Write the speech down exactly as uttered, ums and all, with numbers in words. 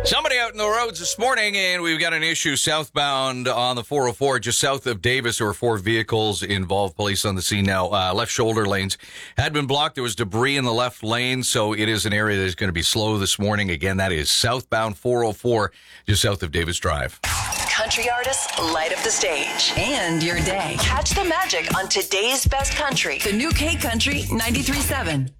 Somebody out in the roads this morning, and we've got an issue southbound on the four oh four, just south of Davis. There were four vehicles involved. Police on the scene now. Uh, left shoulder lanes had been blocked. There was debris in the left lane, so it is an area that is going to be slow this morning. Again, that is southbound four oh four, just south of Davis Drive. Country artists light up the stage and your day. Catch the magic on today's best country. The new K Country ninety-three point seven.